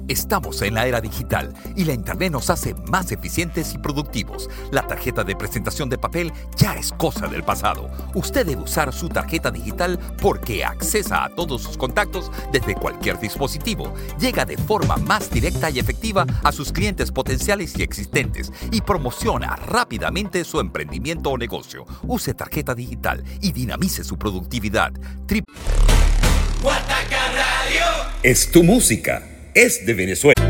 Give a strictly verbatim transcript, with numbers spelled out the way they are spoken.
Estamos en la era digital y la Internet nos hace más eficientes y productivos. La tarjeta de presentación de papel ya es cosa del pasado. Usted debe usar su tarjeta digital porque accesa a todos sus contactos desde cualquier dispositivo. Llega de forma más directa y efectiva a sus clientes potenciales y existentes y promociona rápidamente su emprendimiento o negocio. Use tarjeta digital y dinamice su productividad. Tri- Es tu música, es de Venezuela.